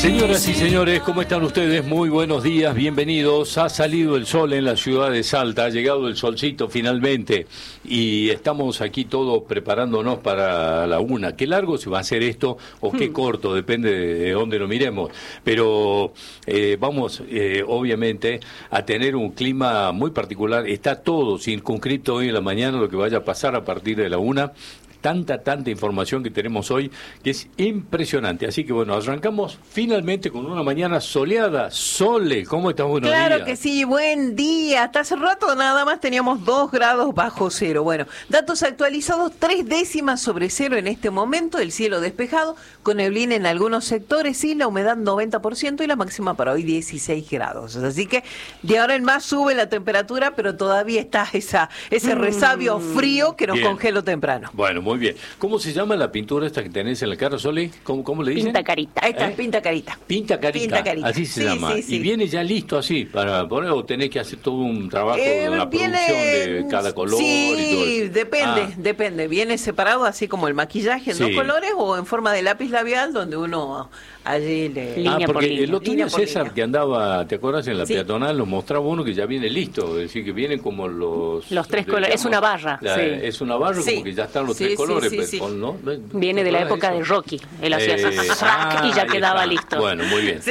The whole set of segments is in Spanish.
Señoras y señores, ¿cómo están ustedes? Muy buenos días, bienvenidos. Ha salido el sol en la ciudad de Salta, ha llegado el solcito finalmente y estamos aquí todos preparándonos para la una. ¿Qué largo se va a hacer esto o qué corto? Depende de dónde lo miremos. Pero vamos, obviamente, a tener un clima muy particular. Está todo circunscrito hoy en la mañana, lo que vaya a pasar a partir de la una. Tanta información que tenemos hoy que es impresionante. Así que bueno, arrancamos finalmente con una mañana soleada. Sole, ¿cómo estás? Buenos días. Claro que sí, buen día. Hasta hace rato nada más teníamos 2 grados bajo cero. Bueno, datos actualizados, 3 décimas sobre cero en este momento, el cielo despejado, con neblina en algunos sectores y la humedad 90% y la máxima para hoy 16 grados. Así que de ahora en más sube la temperatura, pero todavía está ese resabio frío que nos congeló temprano. Bueno, muy bien. ¿Cómo se llama la pintura esta que tenés en la cara, Soli? ¿Cómo le dicen? Pinta carita. Ahí está, pinta carita. Pinta carita. Así se llama. Sí. Y viene ya listo así para poner, o tenés que hacer todo un trabajo de la producción de cada color y todo eso. Depende. Viene separado así como el maquillaje en 2 colores o en forma de lápiz labial donde uno allí le... Porque el otro día César que andaba, ¿te acuerdas? En la peatonal nos mostraba uno que ya viene listo, es decir, que vienen como los 3 colores, es una barra. Es una barra como que ya están los 3 colores. ¿No? Viene de la época de Rocky, él hacía y ya quedaba listo. Bueno, muy bien.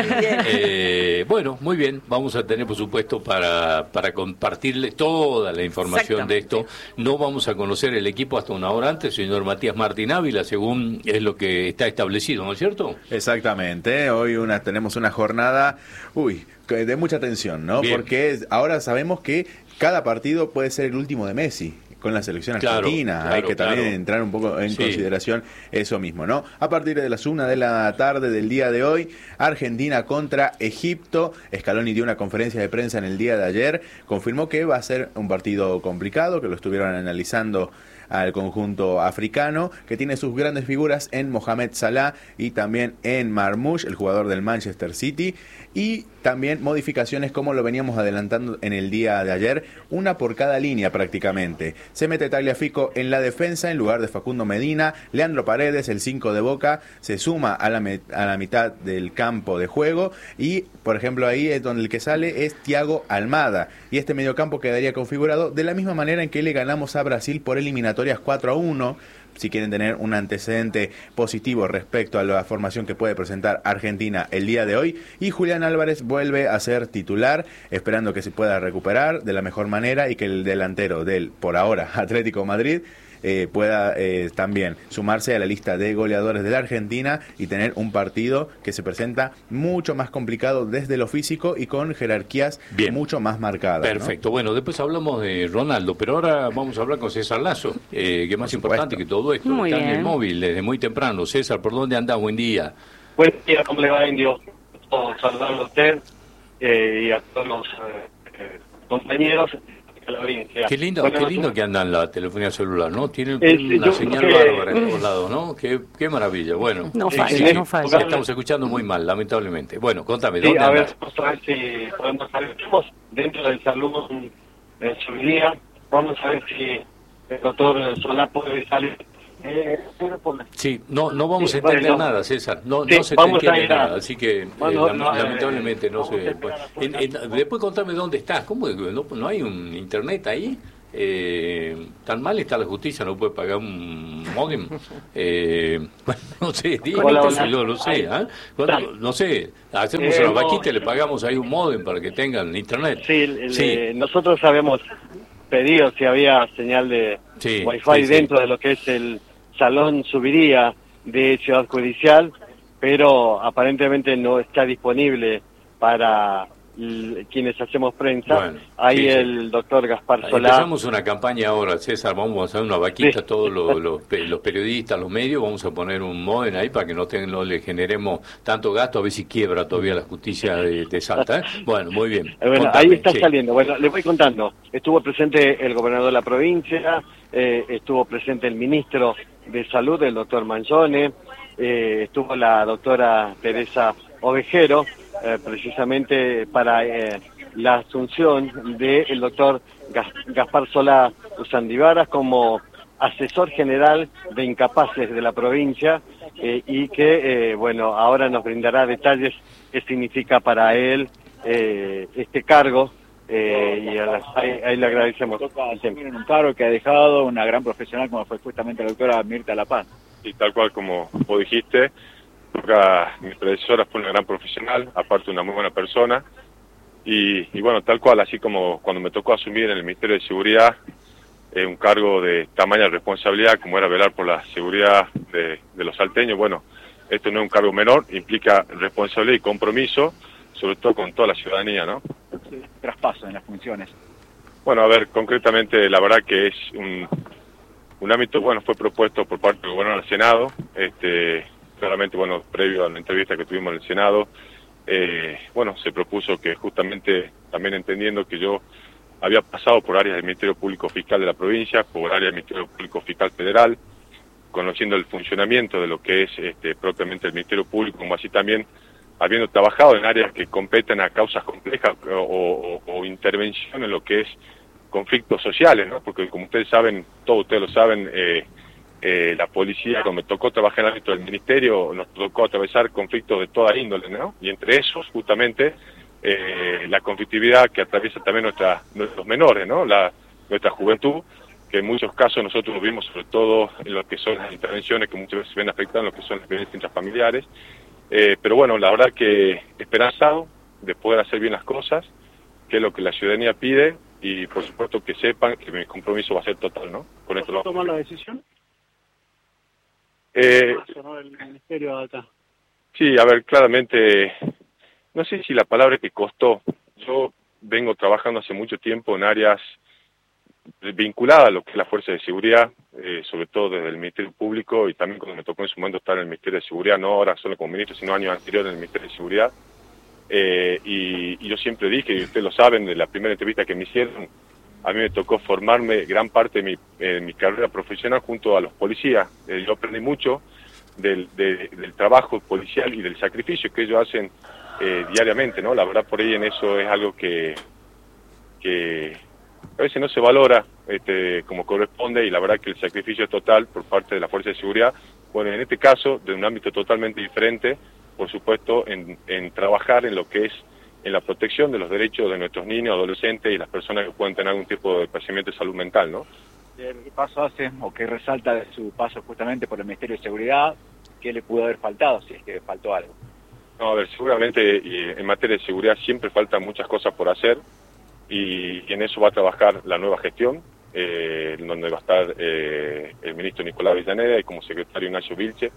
Bueno, muy bien, vamos a tener por supuesto para compartirle toda la información de esto. No vamos a conocer el equipo hasta una hora antes, señor Matías Martín Ávila, según es lo que está establecido, ¿no es cierto? Exactamente, hoy tenemos una jornada de mucha tensión, ¿no? Bien. Porque ahora sabemos que cada partido puede ser el último de Messi con la selección argentina. Hay que también entrar un poco en consideración eso mismo, ¿no? A partir de las 1 de la tarde del día de hoy, Argentina contra Egipto. Scaloni dio una conferencia de prensa en el día de ayer, confirmó que va a ser un partido complicado, que lo estuvieron analizando al conjunto africano, que tiene sus grandes figuras en Mohamed Salah y también en Marmoush, el jugador del Manchester City, y también modificaciones como lo veníamos adelantando en el día de ayer, una por cada línea prácticamente. Se mete Tagliafico en la defensa en lugar de Facundo Medina, Leandro Paredes, el 5 de Boca, se suma a la mitad del campo de juego y, por ejemplo, ahí es donde el que sale es Thiago Almada, y este mediocampo quedaría configurado de la misma manera en que le ganamos a Brasil por eliminatorias 4-1, si quieren tener un antecedente positivo respecto a la formación que puede presentar Argentina el día de hoy. Y Julián Álvarez vuelve a ser titular, esperando que se pueda recuperar de la mejor manera y que el delantero del, por ahora, Atlético Madrid, pueda también sumarse a la lista de goleadores de la Argentina y tener un partido que se presenta mucho más complicado desde lo físico y con jerarquías mucho más marcadas. Perfecto, ¿no? Bueno, después hablamos de Ronaldo, pero ahora vamos a hablar con César Lazo, que es más importante que todo esto. Muy está bien. en el móvil desde muy temprano. César, ¿por dónde anda? Buen día. Buen día, ¿cómo le va, Indio? Saludarlo a usted y a todos los compañeros. Qué lindo que anda en la telefonía celular, ¿no? Tiene una señal bárbara en todos lados, ¿no? Qué maravilla. Bueno, no falla. Estamos escuchando muy mal, lamentablemente. Bueno, contame, sí, ¿dónde a andas? ver, vamos a ver si podemos saber. Estamos dentro del salón de Subiría. Vamos a ver si el doctor Solá puede salir. Sí, no vamos a entender nada, César. No se te entiende nada, así que lamentablemente no se puede. Después contame dónde estás. ¿Cómo no hay un internet ahí? Tan mal está la justicia, no puede pagar un módem. Bueno, no sé, díganlo, no sé. No sé, hacemos una vaquita y le pagamos ahí un módem para que tengan internet. Sí. Nosotros habíamos pedido si había señal de Wi-Fi dentro de lo que es el Salón Subiría de Ciudad Judicial, pero aparentemente no está disponible para quienes hacemos prensa. Bueno, ahí el doctor Gaspar Solá. Empezamos una campaña ahora, César, vamos a hacer una vaquita, todos los periodistas, los medios, vamos a poner un modem ahí para que no le generemos tanto gasto, a ver si quiebra todavía la justicia de Salta. Bueno, muy bien. Bueno, contame, ahí está saliendo. Bueno, les voy contando. Estuvo presente el gobernador de la provincia, estuvo presente el ministro de Salud, el doctor Manzone, estuvo la doctora Teresa Ovejero, precisamente para la asunción del doctor Gaspar Solá Usandivaras como asesor general de incapaces de la provincia, y que, bueno, ahora nos brindará detalles qué significa para él este cargo. Y ahí le agradecemos. En un cargo que ha dejado una gran profesional como fue justamente la doctora Mirta La Paz. Y tal cual como vos dijiste, mi predecesora fue una gran profesional, aparte una muy buena persona, y bueno, tal cual, así como cuando me tocó asumir en el Ministerio de Seguridad un cargo de tamaña responsabilidad como era velar por la seguridad de los salteños, bueno, esto no es un cargo menor, implica responsabilidad y compromiso, sobre todo con toda la ciudadanía, ¿no? Traspaso en las funciones. Bueno, a ver, concretamente la verdad que es un ámbito, bueno, fue propuesto por parte del gobierno al Senado, claramente, bueno, previo a la entrevista que tuvimos en el Senado, bueno, se propuso que justamente, también entendiendo que yo había pasado por áreas del Ministerio Público Fiscal de la provincia, por áreas del Ministerio Público Fiscal Federal, conociendo el funcionamiento de lo que es propiamente el Ministerio Público, como así también habiendo trabajado en áreas que competen a causas complejas o intervención en lo que es conflictos sociales, ¿no? Porque como ustedes saben, todos ustedes lo saben, la policía, cuando me tocó trabajar en el ámbito del ministerio, nos tocó atravesar conflictos de toda índole, ¿no? Y entre esos, justamente, la conflictividad que atraviesa también nuestros menores, ¿no? Nuestra juventud, que en muchos casos nosotros vimos, sobre todo en lo que son las intervenciones que muchas veces ven afectadas, en lo que son las violencias intrafamiliares. Pero bueno, la verdad que esperanzado de poder hacer bien las cosas, que es lo que la ciudadanía pide, y por supuesto que sepan que mi compromiso va a ser total, ¿no? Con esto ¿Tomar la decisión? ¿No? El ministerio de acá. Sí, a ver, claramente, no sé si la palabra que costó, yo vengo trabajando hace mucho tiempo en áreas vinculadas a lo que es la fuerza de seguridad, sobre todo desde el Ministerio Público, y también cuando me tocó en su momento estar en el Ministerio de Seguridad, no ahora solo como ministro, sino años anteriores en el Ministerio de Seguridad. Y yo siempre dije, y ustedes lo saben, de la primera entrevista que me hicieron, a mí me tocó formarme gran parte de mi carrera profesional junto a los policías. Yo aprendí mucho del trabajo policial y del sacrificio que ellos hacen diariamente, ¿no? La verdad, por ahí en eso es algo que a veces no se valora como corresponde, y la verdad que el sacrificio es total por parte de la Fuerza de Seguridad. Bueno, en este caso, de un ámbito totalmente diferente, por supuesto, en trabajar en lo que es en la protección de los derechos de nuestros niños, adolescentes y las personas que pueden tener algún tipo de padecimiento de salud mental, ¿no? ¿Qué paso hace o qué resalta de su paso justamente por el Ministerio de Seguridad? ¿Qué le pudo haber faltado, si es que faltó algo? No, a ver, seguramente en materia de seguridad siempre faltan muchas cosas por hacer, y en eso va a trabajar la nueva gestión, donde va a estar el ministro Nicolás Avellaneda y como secretario Ignacio Vilche.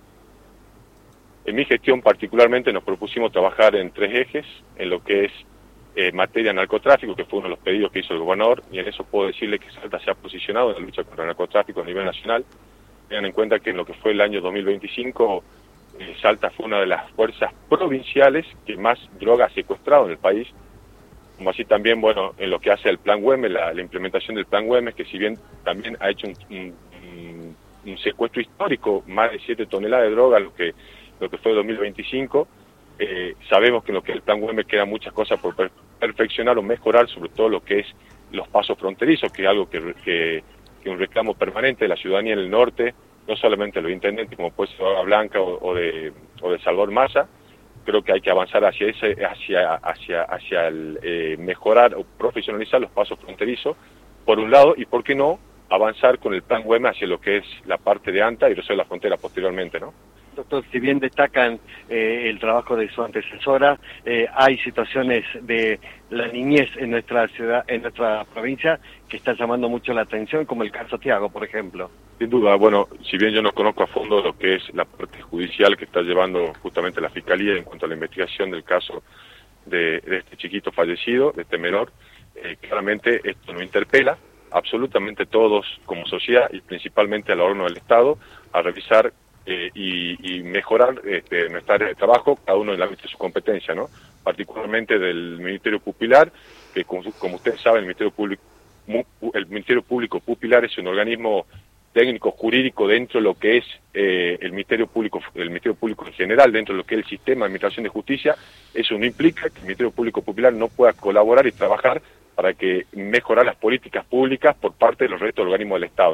En mi gestión particularmente nos propusimos trabajar en 3 ejes, en lo que es materia de narcotráfico, que fue uno de los pedidos que hizo el gobernador, y en eso puedo decirle que Salta se ha posicionado en la lucha contra el narcotráfico a nivel nacional. Tengan en cuenta que en lo que fue el año 2025, Salta fue una de las fuerzas provinciales que más droga ha secuestrado en el país, como así también, bueno, en lo que hace el Plan Güemes, la implementación del Plan Güemes, que si bien también ha hecho un secuestro histórico, más de 7 toneladas de droga, lo que fue 2025, sabemos que en lo que es el Plan Güemes quedan muchas cosas por perfeccionar o mejorar, sobre todo lo que es los pasos fronterizos, que es algo que un reclamo permanente de la ciudadanía en el norte, no solamente los intendentes como puede ser Bahía Blanca o de Salvador Massa. Creo que hay que avanzar hacia el mejorar o profesionalizar los pasos fronterizos, por un lado, y por qué no avanzar con el Plan Güemes hacia lo que es la parte de ANTA y lo de la frontera posteriormente, ¿no? Doctor, si bien destacan el trabajo de su antecesora, hay situaciones de la niñez en nuestra ciudad, en nuestra provincia, que están llamando mucho la atención, como el caso Tiago, por ejemplo. Sin duda, bueno, si bien yo no conozco a fondo lo que es la parte judicial que está llevando justamente la Fiscalía en cuanto a la investigación del caso de este chiquito fallecido, de este menor, claramente esto nos interpela absolutamente todos como sociedad y principalmente al órgano del Estado a revisar y mejorar nuestra área de trabajo, cada uno en el ámbito de su competencia, ¿no? Particularmente del Ministerio Pupilar, que como ustedes saben, el Ministerio Público Pupilar es un organismo técnico jurídico dentro de lo que es el Ministerio Público en general, dentro de lo que es el sistema de administración de justicia. Eso no implica que el Ministerio Público Pupilar no pueda colaborar y trabajar para que mejorar las políticas públicas por parte de los restos del organismo del Estado, ¿no?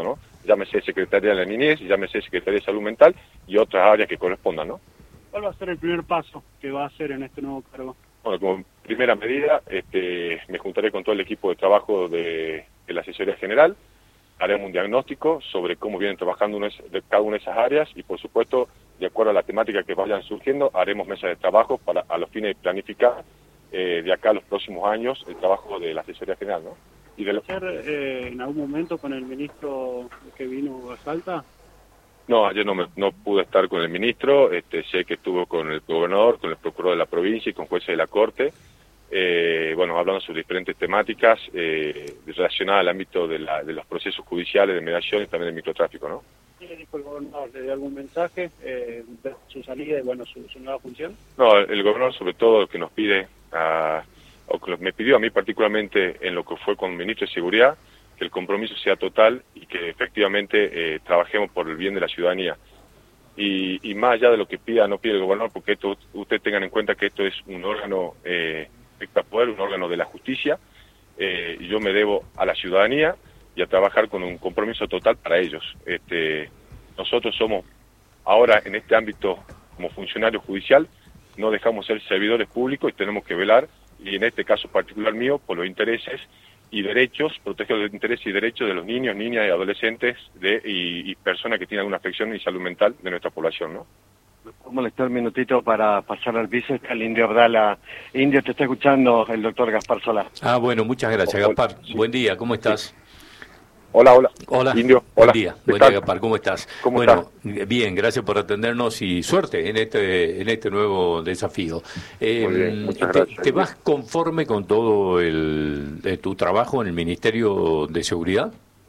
llámese Secretaría de la Niñez, llámese Secretaría de Salud Mental y otras áreas que correspondan, ¿no? ¿Cuál va a ser el primer paso que va a hacer en este nuevo cargo? Bueno, como primera medida, me juntaré con todo el equipo de trabajo de la asesoría general, haremos un diagnóstico sobre cómo vienen trabajando cada una de esas áreas y, por supuesto, de acuerdo a la temática que vayan surgiendo, haremos mesas de trabajo a los fines de planificar de acá a los próximos años el trabajo de la asesoría general, ¿no? Y de ¿Ayer en algún momento con el ministro que vino a Salta? No, ayer no pude estar con el ministro, sé que estuvo con el gobernador, con el procurador de la provincia y con jueces de la Corte, hablando sobre diferentes temáticas relacionadas al ámbito de los procesos judiciales, de mediación y también del microtráfico, ¿no? ¿Qué le dijo el gobernador? ¿Le dio algún mensaje de su salida y su nueva función? No, el gobernador sobre todo lo que nos pide, o que me pidió a mí particularmente en lo que fue con el ministro de Seguridad, que el compromiso sea total y que efectivamente trabajemos por el bien de la ciudadanía. Y más allá de lo que pida o no pide el gobernador, porque ustedes tengan en cuenta que esto es un órgano poder, un órgano de la justicia, y yo me debo a la ciudadanía y a trabajar con un compromiso total para ellos. Nosotros somos ahora en este ámbito como funcionario judicial, no dejamos ser servidores públicos y tenemos que velar, y en este caso particular mío, por los intereses y derechos, proteger los intereses y derechos de los niños, niñas y adolescentes y personas que tienen alguna afección y salud mental de nuestra población, ¿no? ¿Me puedo molestar un minutito para pasar al vice? Está el Indio Abdala. Indio, te está escuchando el doctor Gaspar Solá. Bueno, muchas gracias, Gaspar. Sí. Buen día, ¿cómo estás? Sí. Hola. Hola, Indio. Buen hola. día, Gaspar, ¿cómo estás? ¿Cómo estás? Bien, gracias por atendernos y suerte en este nuevo desafío. Muy bien, muchas gracias. ¿Te vas conforme con todo tu trabajo en el Ministerio de Seguridad?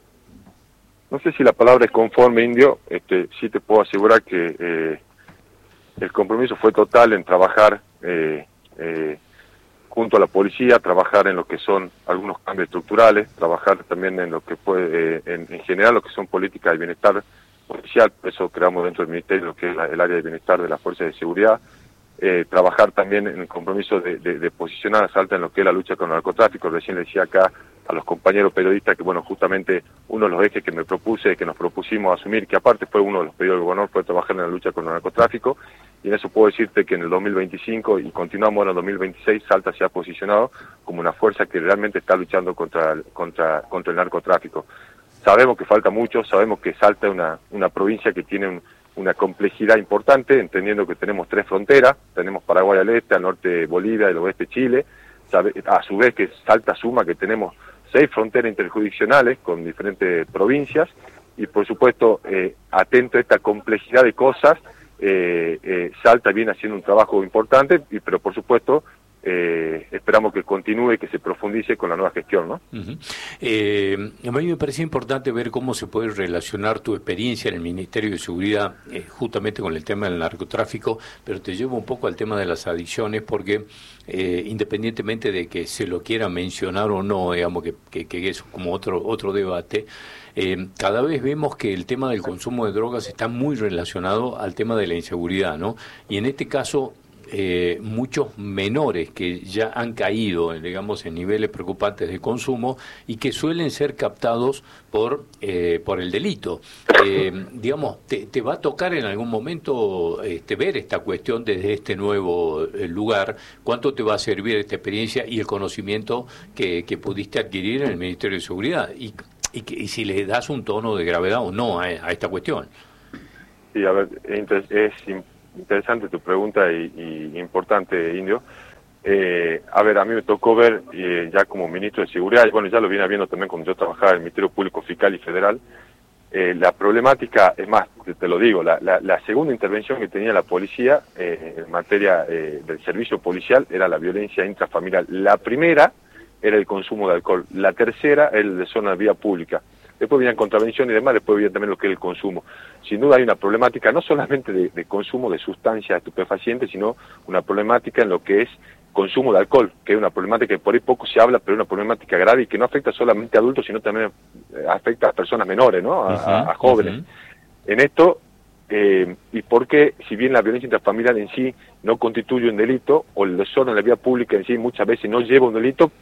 No sé si la palabra es conforme, Indio. Sí te puedo asegurar que el compromiso fue total en trabajar junto a la policía, trabajar en lo que son algunos cambios estructurales, trabajar también en lo que puede, en general lo que son políticas de bienestar policial, por eso creamos dentro del Ministerio lo que es el área de bienestar de las fuerzas de seguridad, trabajar también en el compromiso de posicionar a Salta en lo que es la lucha con el narcotráfico. Recién le decía acá a los compañeros periodistas que, bueno, justamente uno de los ejes que me propuse, que nos propusimos asumir, que aparte fue uno de los pedidos del gobernador, fue trabajar en la lucha con el narcotráfico, y en eso puedo decirte que en el 2025 y continuamos en el 2026, Salta se ha posicionado como una fuerza que realmente está luchando contra el narcotráfico. Sabemos que falta mucho, sabemos que Salta es una provincia que tiene una complejidad importante, entendiendo que tenemos 3 fronteras, tenemos Paraguay al este, al norte Bolivia, al oeste Chile, a su vez que Salta suma que tenemos 6 fronteras interjurisdiccionales con diferentes provincias, y por supuesto, atento a esta complejidad de cosas, Salta viene haciendo un trabajo importante, pero por supuesto, esperamos que continúe y que se profundice con la nueva gestión, ¿no? A mí me parecía importante ver cómo se puede relacionar tu experiencia en el Ministerio de Seguridad justamente con el tema del narcotráfico, pero te llevo un poco al tema de las adicciones porque independientemente de que se lo quiera mencionar o no, digamos que es como otro debate, cada vez vemos que el tema del consumo de drogas está muy relacionado al tema de la inseguridad, ¿no? Y en este caso muchos menores que ya han caído, digamos, en niveles preocupantes de consumo y que suelen ser captados por el delito. Digamos, ¿te va a tocar en algún momento ver esta cuestión desde este nuevo lugar? ¿Cuánto te va a servir esta experiencia y el conocimiento que pudiste adquirir en el Ministerio de Seguridad? Y si le das un tono de gravedad o no a esta cuestión. Sí, a ver, es interesante tu pregunta y importante, Indio. A ver, a mí me tocó ver ya como ministro de Seguridad, y bueno, ya lo vine viendo también cuando yo trabajaba en el Ministerio Público Fiscal y Federal, la problemática, es más, te lo digo, la segunda intervención que tenía la policía en materia del servicio policial era la violencia intrafamiliar. La primera era el consumo de alcohol, la tercera el de zona de vía pública. Después venían contravención y demás, después venía también lo que es el consumo. Sin duda hay una problemática no solamente de consumo de sustancias estupefacientes, sino una problemática en lo que es consumo de alcohol, que es una problemática que por ahí poco se habla, pero es una problemática grave y que no afecta solamente a adultos, sino también afecta a personas menores, ¿no? A jóvenes. En esto, y porque si bien la violencia intrafamiliar en sí no constituye un delito, o el desorden en la vía pública en sí muchas veces no lleva un delito,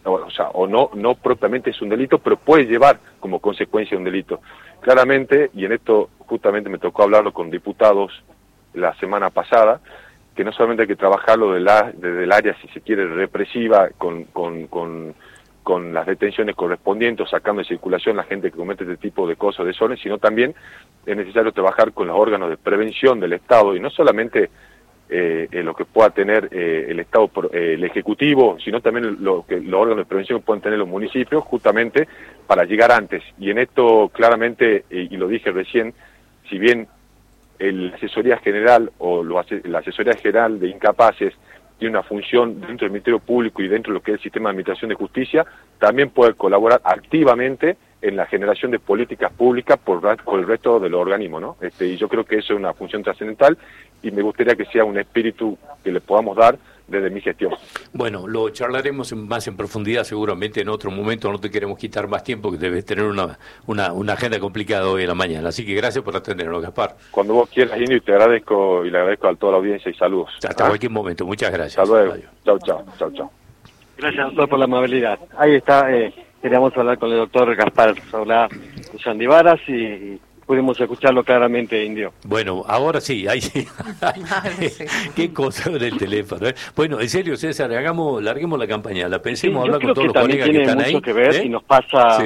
o no propiamente es un delito, pero puede llevar como consecuencia un delito. Claramente, y en esto justamente me tocó hablarlo con diputados la semana pasada, que no solamente hay que trabajarlo desde el área, si se quiere, represiva, con las detenciones correspondientes, sacando de circulación la gente que comete este tipo de cosas, desórdenes, sino también es necesario trabajar con los órganos de prevención del Estado, y no solamente lo que pueda tener el Estado, el Ejecutivo, sino también los órganos de prevención que pueden tener los municipios, justamente para llegar antes. Y en esto claramente, y lo dije recién, si bien la asesoría general la asesoría general de incapaces tiene una función dentro del Ministerio Público y dentro de lo que es el sistema de administración de justicia, también puede colaborar activamente en la generación de políticas públicas por el resto de los organismos, ¿no? Y yo creo que eso es una función trascendental y me gustaría que sea un espíritu que le podamos dar desde mi gestión. Bueno, lo charlaremos más en profundidad seguramente en otro momento, no te queremos quitar más tiempo, que debes tener una agenda complicada hoy en la mañana, así que gracias por atendernos, Gaspar. Cuando vos quieras, Indio, y te agradezco, y le agradezco a toda la audiencia y saludos. Hasta cualquier momento, muchas gracias. Hasta luego. Chau. Gracias, doctor, por la amabilidad. Ahí está, queríamos hablar con el doctor Gaspar Solá Sandivaras y pudimos escucharlo claramente, Indio. Bueno, ahora sí, ahí sí. Qué cosa en el teléfono. Bueno, en serio, César, larguemos la campaña, la pensemos, hablar con todos los colegas que están ahí. Yo creo que también tiene mucho que ver y nos pasa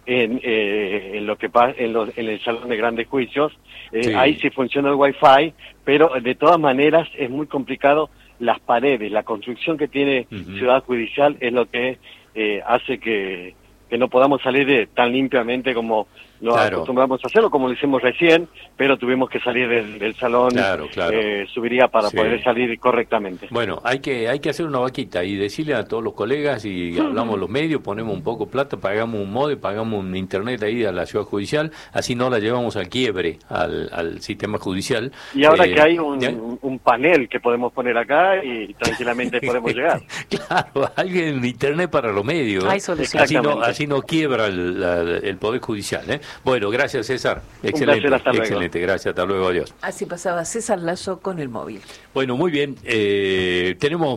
en lo que pasa en el salón de grandes juicios. Ahí sí funciona el Wi-Fi, pero de todas maneras es muy complicado. Las paredes, la construcción que tiene Ciudad Judicial es lo que hace que no podamos salir tan limpiamente como lo acostumbramos a hacerlo, como lo hicimos recién, pero tuvimos que salir del salón, subiría para poder salir correctamente. Bueno, hay que hacer una vaquita y decirle a todos los colegas, y hablamos los medios, ponemos un poco de plata, pagamos un modem, pagamos un internet ahí a la Ciudad Judicial, así no la llevamos al quiebre al sistema judicial. Y ahora que hay un panel que podemos poner acá y tranquilamente podemos llegar. Claro, alguien internet para los medios, así no quiebra el Poder Judicial, ¿eh? Bueno, gracias, César. Excelente, excelente. Gracias, hasta luego, adiós. Así pasaba César Lazo con el móvil. Bueno, muy bien. Tenemos...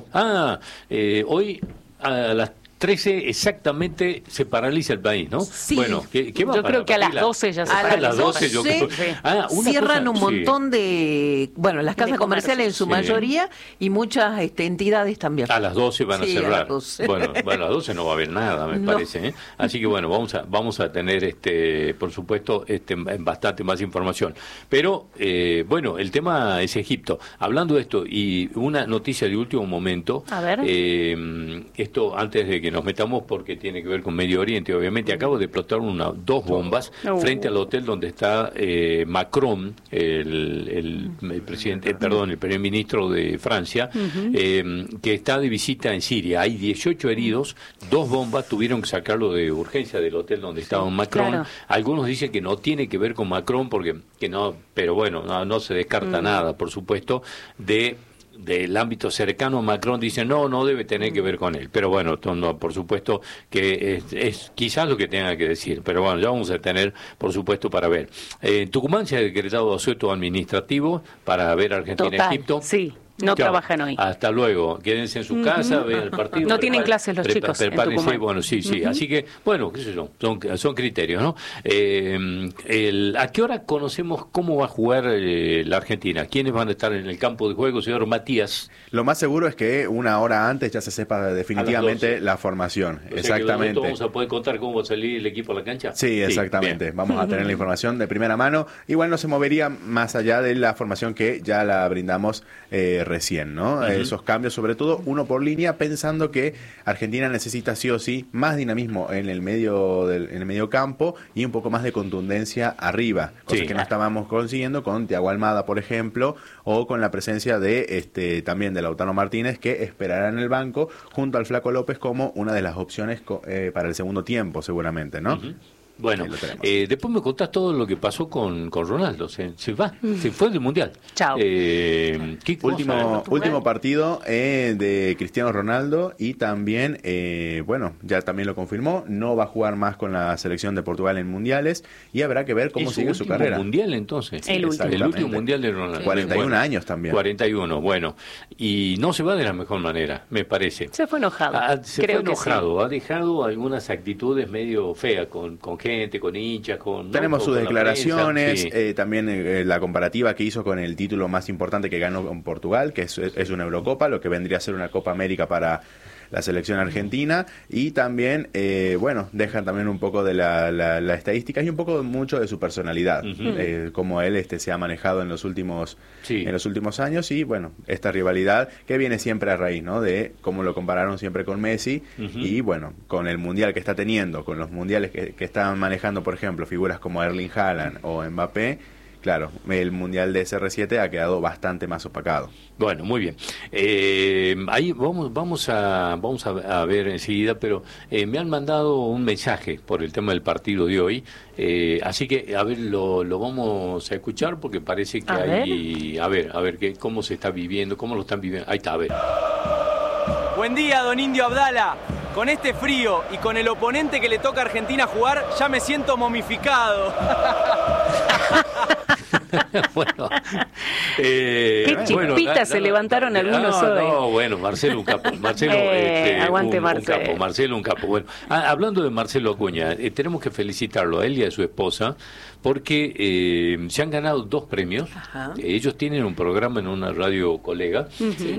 hoy a las 13 exactamente se paraliza el país, ¿no? Sí. Bueno, yo creo que a las 12 ya se paraliza. A las 12 yo creo. Cierran un montón de... Bueno, las casas comerciales en su mayoría y muchas entidades también. A las 12 van a cerrar. Bueno, a las 12 no va a haber nada, me parece. Así que bueno, vamos a tener, por supuesto, bastante más información. Pero, bueno, el tema es Egipto. Hablando de esto, y una noticia de último momento. A ver. Esto antes de que nos metamos, porque tiene que ver con Medio Oriente, obviamente. Acabo de explotar dos bombas frente al hotel donde está Macron, el presidente, el primer ministro de Francia, que está de visita en Siria. Hay 18 heridos, 2 bombas, tuvieron que sacarlo de urgencia del hotel donde estaba Macron. Claro. Algunos dicen que no tiene que ver con Macron, pero bueno, no se descarta nada, por supuesto, del ámbito cercano a Macron. Dicen no debe tener que ver con él, pero bueno, por supuesto que es quizás lo que tenga que decir, pero bueno, ya vamos a tener, por supuesto, para ver. Tucumán se ha decretado asueto administrativo para ver Argentina-Egipto. Sí. No trabajan hoy. Hasta luego. Quédense en su casa, vean el partido. No tienen clases los chicos. Prepárense, bueno, sí. Así que, bueno, qué sé yo, son criterios, ¿no? ¿A qué hora conocemos cómo va a jugar la Argentina? ¿Quiénes van a estar en el campo de juego, señor Matías? Lo más seguro es que una hora antes ya se sepa definitivamente la formación. O sea, exactamente. ¿Vamos a poder contar cómo va a salir el equipo a la cancha? Sí, exactamente. Bien. Vamos a tener la información de primera mano. Igual no se movería más allá de la formación que ya la brindamos recién, ¿no? Esos cambios, sobre todo uno por línea, pensando que Argentina necesita sí o sí más dinamismo en el medio campo y un poco más de contundencia arriba, cosa que no estábamos consiguiendo con Thiago Almada, por ejemplo, o con la presencia de también de Lautaro Martínez, que esperará en el banco junto al Flaco López como una de las opciones para el segundo tiempo, seguramente, ¿no? Bueno, después me contás todo lo que pasó con Ronaldo. Se fue del Mundial. Chao. Último partido de Cristiano Ronaldo y también, ya también lo confirmó, no va a jugar más con la selección de Portugal en mundiales y habrá que ver cómo sigue su carrera. Mundial entonces. El último Mundial de Ronaldo. 41 años también. 41, bueno. Y no se va de la mejor manera, me parece. Se fue enojado. Ha dejado algunas actitudes medio feas con gente, con hinchas, Tenemos sus declaraciones, también la comparativa que hizo con el título más importante que ganó con Portugal, que es una Eurocopa, lo que vendría a ser una Copa América para la selección argentina, y también, dejan también un poco de la estadística y un poco mucho de su personalidad, como él se ha manejado en los últimos años, y esta rivalidad que viene siempre a raíz, ¿no?, de cómo lo compararon siempre con Messi, y con el mundial que está teniendo, con los mundiales que están manejando, por ejemplo, figuras como Erling Haaland o Mbappé. Claro, el Mundial de CR7 ha quedado bastante más opacado. Bueno, muy bien. Ahí vamos a ver enseguida, pero me han mandado un mensaje por el tema del partido de hoy, así que a ver, lo vamos a escuchar porque parece que hay... A ver, cómo se está viviendo, cómo lo están viviendo. Ahí está, a ver. Buen día, don Indio Abdala. Con este frío y con el oponente que le toca a Argentina jugar, ya me siento momificado. Bueno, qué chispitas se levantaron algunos hoy. No, bueno, Marcelo un capo. Aguante Marcelo. Marcelo un capo. Bueno, hablando de Marcelo Acuña, tenemos que felicitarlo a él y a su esposa porque se han ganado 2 premios. Ellos tienen un programa en una radio colega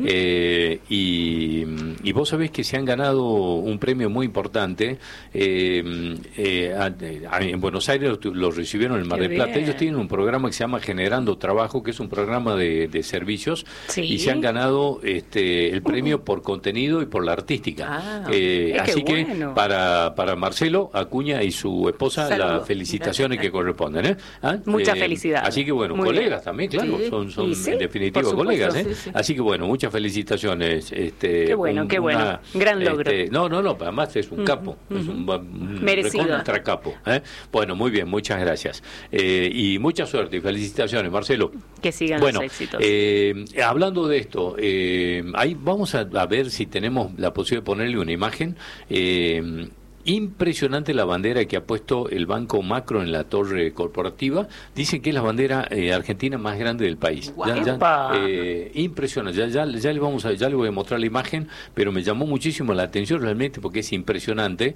y vos sabés que se han ganado un premio muy importante. En Buenos Aires lo recibieron en Mar del Plata. Ellos tienen un programa que se llama Generando Trabajo, que es un programa de servicios, y se han ganado el premio por contenido y por la artística. Así que para Marcelo Acuña y su esposa, las felicitaciones que corresponden. Mucha felicidad. Así que muy colegas bien. También, claro, son en definitiva colegas. Así que muchas felicitaciones. Qué bueno. Gran logro. No, además es un capo, es un merecido. Recontra capo. Bueno, muy bien, muchas gracias. Y mucha suerte y felicitaciones, Marcelo. Que sigan los éxitos. Hablando de esto, ahí vamos a ver si tenemos la posibilidad de ponerle una imagen. Impresionante la bandera que ha puesto el Banco Macro en la torre corporativa. Dicen que es la bandera argentina más grande del país. Impresionante. Ya le voy a mostrar la imagen, pero me llamó muchísimo la atención realmente porque es impresionante.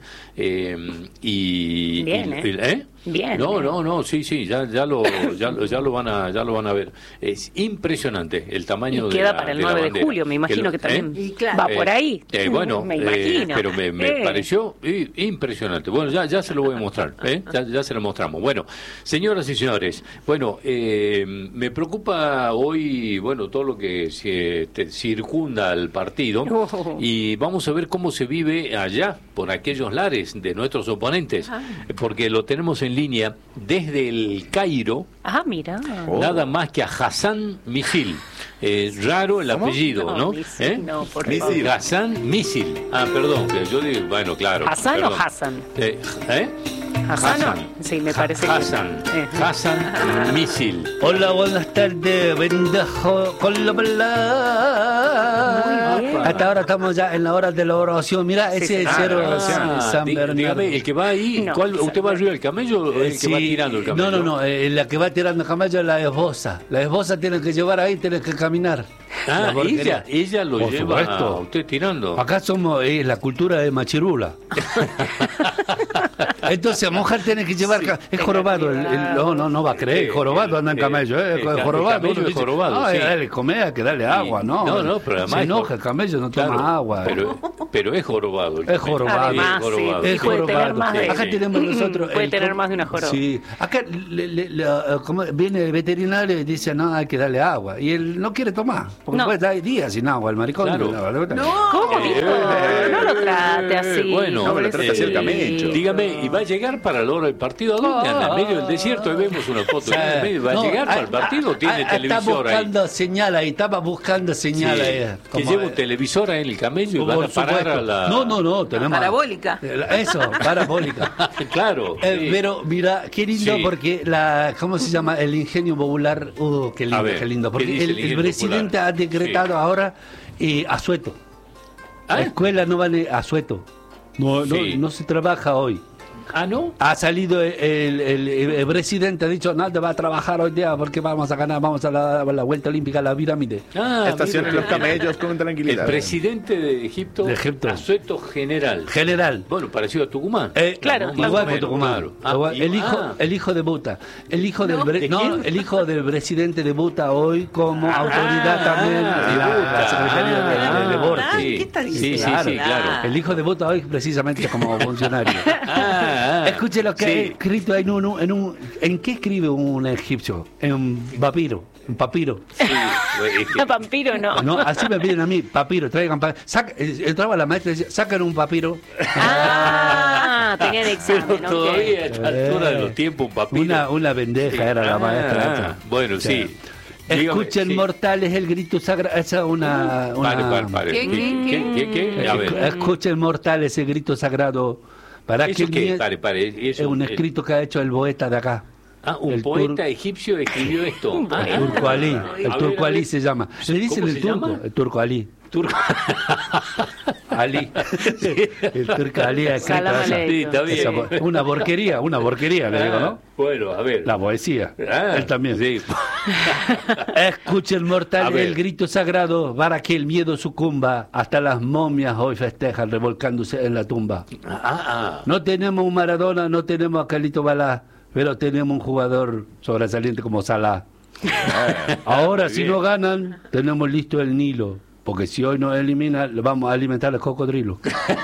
Bien. No, sí, ya lo van a ver. Es impresionante el tamaño de la bandera. Queda para el 9 de julio, me imagino que también va por ahí. Me imagino. Pero me pareció impresionante. Bueno, ya se lo voy a mostrar. Ya se lo mostramos. Bueno, señoras y señores, me preocupa hoy, todo lo que circunda al partido, y vamos a ver cómo se vive allá, por aquellos lares de nuestros oponentes, porque lo tenemos en línea desde el Cairo. Mira. Nada más que a Hassan Misil. Raro el apellido, ¿no? Misil, no, por favor. Hassan Misil. Perdón, yo digo, claro. ¿Hassan o Hassan? ¿Hassan? Sí, me parece Hassan. Hassan Misil. Hola, buenas tardes. Bendejo con la palabra. Hasta ahora estamos ya en la hora de la oración. Mira, ese es el cero San Bernardo. Dígame, el que va ahí, ¿usted va arriba del camello o el que va tirando el camello? No, la que va tirando el camello es la esposa. La esposa tiene que llevar ahí, tiene que caminar. Ella lo lleva a usted tirando. Acá somos la cultura de Machirula. Entonces, mujer tiene que llevar... Es jorobado. No va a creer. Jorobado anda en camello. Jorobado. Es jorobado. No, dale comer, hay que darle agua, ¿no? No, pero además... Se enoja el camello, no toma agua. Pero es jorobado. Es jorobado. Además, es jorobado. Acá tenemos nosotros... Puede tener más de una joroba. Sí. Acá viene el veterinario y dice, no, hay que darle agua. Y él no quiere tomar. Porque puede estar días sin agua, el maricón. ¿Cómo dijo? No lo trate así. No lo trate así el camello. Dígame, ¿y va a llegar para la hora del partido? ¿A dónde anda? En medio del desierto, ahí vemos una foto. ¿Va a llegar para el partido? ¿Tiene televisor ahí? Estaba buscando señal ahí. Que lleva un televisor ahí en el camello y van a parar para la... No, tenemos... Parabólica. Eso, parabólica. Claro. Sí. Pero mira, qué lindo Sí. porque ¿cómo se llama? El ingenio popular. Qué lindo, A ver, qué lindo. ¿qué Porque dice el el ingenio presidente popular? ha decretado ahora asueto. ¿Ah? La escuela no vale asueto. Sí. No se trabaja hoy. Ah, ¿no? Ha salido el presidente, ha dicho, nadie va a trabajar hoy día porque vamos a ganar, vamos a la vuelta olímpica, a la pirámide. Estacionen los camellos con tranquilidad. El presidente de Egipto, asueto general. General. Bueno, parecido a Tucumán. Claro, ¿no? Igual Más o que Tucumán. menos, claro. El hijo de Buta. El hijo ¿De quién? el hijo del presidente de Buta hoy como autoridad también de en la Buta. Secretaría de Deportes. ¿Qué está diciendo? Sí, claro. El hijo de Buta hoy precisamente como funcionario. Escuche lo que ha escrito ¿en qué escribe un egipcio? En papiro. En papiro. Sí, Vampiro no. No, así me piden a mí, papiro, traigan papiro. Entraba la maestra y decía, sacan un papiro. Tenían examen. Pero todavía a esta altura de los tiempos un papiro. Una bendeja era la maestra. esta. Bueno, sí. Escuchen, sí. mortales, el grito sagrado. Esa es una. Pare. ¿Qué? A ver. Escuchen, mortales, el grito sagrado. Para ¿Eso que qué? Pare. es un escrito que ha hecho el poeta de acá. Un poeta egipcio escribió esto. El Turco Ali. El Turco Ali se llama. Le dicen ¿Cómo el se turco. llama? El Turco Ali. Ali. El Turco Ali ha escrito Salam esa. aleikum. Sí, está bien. Una porquería, le digo, ¿no? Bueno, a ver. La poesía. Él también. Sí. Escuchen, A mortal, ver. el grito sagrado para que el miedo sucumba. Hasta las momias hoy festejan revolcándose en la tumba. No tenemos un Maradona, no tenemos a Carlito Balá, pero tenemos un jugador sobresaliente como Salah. Ahora, si no ganan, tenemos listo el Nilo. Porque si hoy nos eliminan, le vamos a alimentar el cocodrilo.